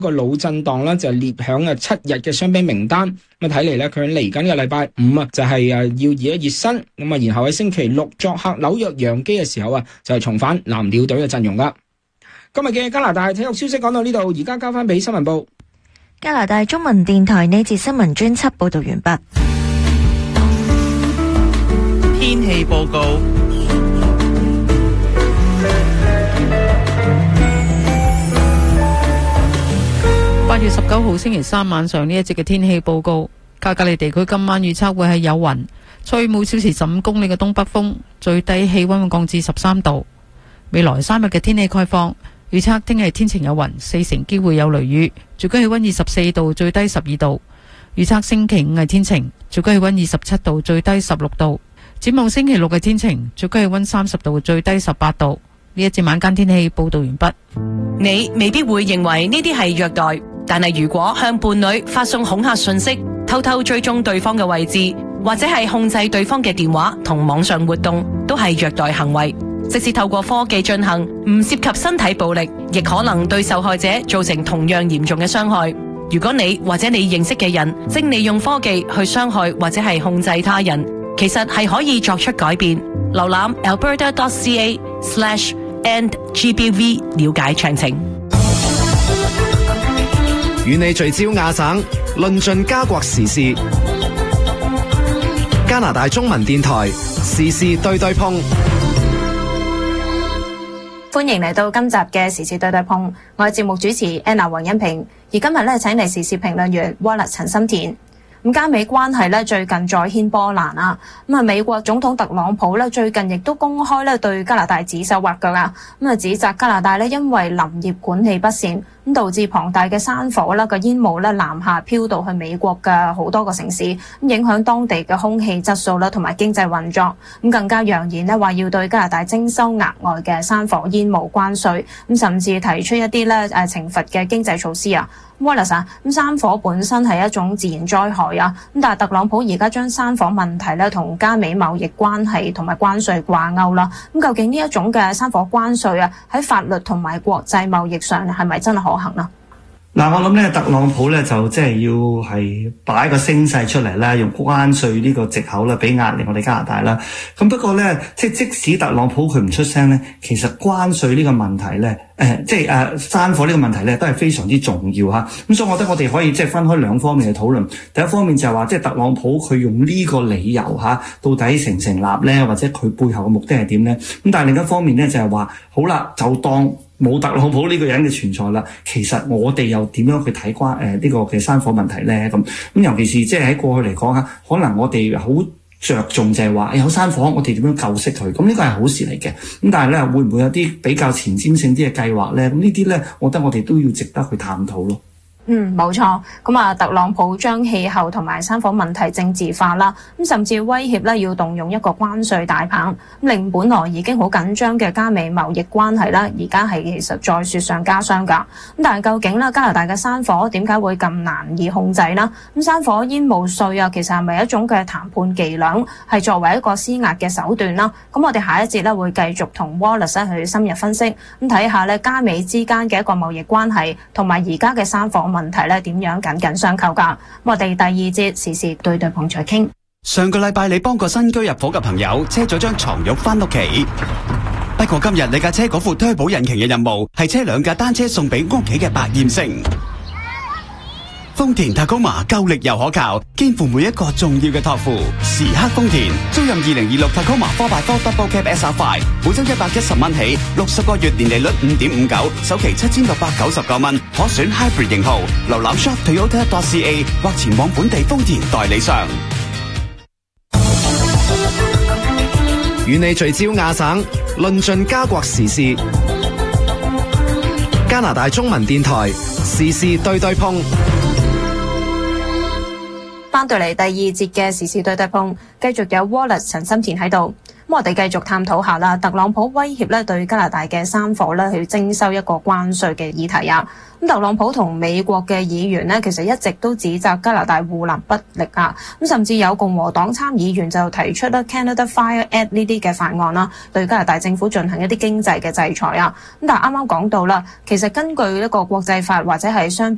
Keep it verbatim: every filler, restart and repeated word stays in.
個腦震盪咧就列響啊七日嘅傷兵名單。咁啊睇嚟咧，佢喺嚟緊嘅禮拜五啊就係誒要熱一熱身，咁啊然後喺星期六作客紐約洋基嘅時候啊就係重返藍鳥隊嘅陣容噶。今日嘅加拿大體育消息講到呢度，而家交翻俾新聞部。 加拿大中文電台呢節新聞專輯報道完畢。 天氣報告。八月十九號星期三晚上呢一節嘅天氣報告，卡加利地區今晚預測會係有雲，吹每小時十五公里嘅東北風，最低氣溫會降至十三度。未來三日嘅天氣概況，預測聽日天晴有雲，四成機會有雷雨，最高氣溫二十四度，最低十二度。預測星期五係天晴，最高氣溫二十七度，最低十六度。展望星期六嘅天晴，最高氣溫三十度，最低十八度。呢一節晚間天氣報道完畢。 你未必會認為呢啲係虐待，但係如果向伴侶發送恐嚇信息，偷偷追蹤對方嘅位置，或者係控制對方嘅電話同網上活動，都係虐待行為。即使透過科技進行，唔涉及身體暴力，亦可能對受害者造成同樣嚴重嘅傷害。如果你或者你認識嘅人正利用科技去傷害或者係控制他人，其實係可以作出改變。瀏覽 alberta dot c a slash end G B V 了解詳情。 與你聚焦亞省，論盡加國時事。加拿大中文電台時事對對碰。 歡迎嚟到今集嘅時事對對碰，我係節目主持 Anna 黃欣平，而今日咧請嚟時事評論員 Wallace 陳心田。咁加美關係咧最近再掀波瀾啊！咁啊，美國總統特朗普咧最近亦都公開咧對加拿大指手畫腳啊！咁啊，指責加拿大咧因為林業管理不善，咁導致龐大嘅山火啦個煙霧咧南下飄到去美國嘅好多個城市，咁影響當地嘅空氣質素啦同埋經濟運作。咁更加揚言咧話要對加拿大徵收額外嘅山火煙霧關稅，咁甚至提出一啲咧誒懲罰嘅經濟措施啊！Wallace 啊，咁山火本身係一種自然災害啊，咁但係特朗普而家將山火問題咧同加美貿易關係同埋關稅掛鈎啦，咁究竟呢一種嘅山火關稅啊，喺法律同埋國際貿易上係咪真係可行啊？ 嗱，我諗咧，特朗普咧就即係要係擺個聲勢出嚟啦，用關稅呢個藉口啦，俾壓力我哋加拿大啦。咁不過咧，即係即使特朗普佢唔出聲咧，其實關稅呢個問題咧，誒、呃，即係誒山火呢個問題咧，都係非常之重要吓。咁所以我覺得我哋可以即係分開兩方面嘅討論。第一方面就係話，即係特朗普佢用呢個理由吓，到底成唔成立咧，或者佢背後嘅目的係點咧？咁但係另一方面咧就係話，好啦，就當冇特朗普呢個人嘅存在啦，其實我哋又點樣去睇關誒呢個嘅山火問題咧？咁咁尤其是即係喺過去嚟講嚇，可能我哋好着重就係話有山火，我哋點樣救熄佢？咁呢個係好事嚟嘅。咁但係咧，會唔會有啲比較前瞻性啲嘅計劃咧？咁呢啲咧，我覺得我哋都要值得去探討咯。 嗯，冇錯。咁啊，特朗普將氣候同埋山火問題政治化啦，咁甚至威脅咧要動用一個關稅大棒，令本來已經好緊張嘅加美貿易關係啦，而家係其實再雪上加霜㗎。咁但係究竟咧加拿大嘅山火點解會咁難以控制啦？咁山火煙霧稅啊，其實係咪一種嘅談判伎倆，係作為一個施壓嘅手段啦？咁我哋下一節咧會繼續同 Wallace 去深入分析，咁睇下咧加美之間嘅一個貿易關係同埋而家嘅山火問題咧點樣緊緊相扣噶？我哋第二節時事對對碰再傾。 上個禮拜你幫個新居入伙嘅朋友車咗張床褥翻屋企，不過今日你架車嗰副推保引擎嘅任務係車兩架單車送俾屋企嘅百厭星。豐田 Tacoma 夠力又可靠，肩負每一個重要嘅託付。時刻豐田，租任二零二六 Tacoma four by four Double Cab S R five， 每周一百一十蚊起，六十個月年利率五點五九，首期七千六百九十九蚊，可選 Hybrid 型號。瀏覽 shop toyota dot c a 或前往本地豐田代理商。 與你聚焦亞省，論盡加國時事。加拿大中文電台時事對對碰。 翻到嚟第二節嘅時事對對碰，繼續有 Wallace 陳心田喺度。咁我哋繼續探討下啦，特朗普威脅咧對加拿大嘅山火咧去徵收一個關稅嘅議題啊。咁特朗普同美國嘅議員呢，其實一直都指責加拿大護林不力啊。咁甚至有共和黨參議員就提出咧 Canada Fire Act 呢啲嘅法案啦，對加拿大政府進行一啲經濟嘅制裁啊。咁但係啱啱講到啦，其實根據一個國際法或者係雙邊